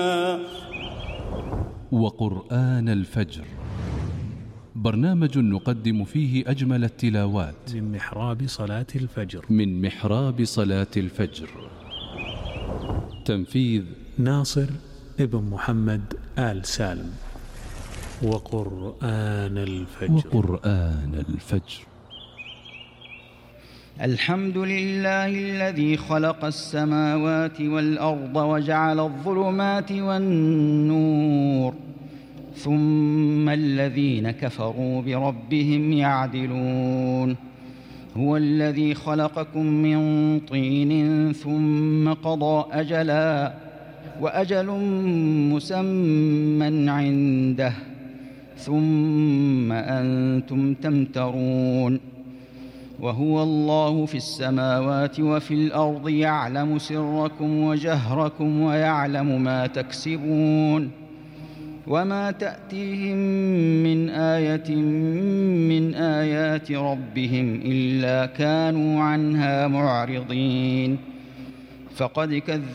وقرآن الفجر، برنامج نقدم فيه أجمل التلاوات من محراب صلاة الفجر. تنفيذ ناصر ابن محمد آل سالم. وقرآن الفجر. الحمد لله الذي خلق السماوات والأرض وجعل الظلمات والنور، ثم الذين كفروا بربهم يعدلون. هو الذي خلقكم من طين ثم قضى أجلا، وأجل مسمى عنده، ثم أنتم تمترون. وهو الله في السماوات وفي الأرض، يعلم سركم وجهركم ويعلم ما تكسبون. وما تأتيهم من آية من آيات ربهم إلا كانوا عنها معرضين. فقد كذبوا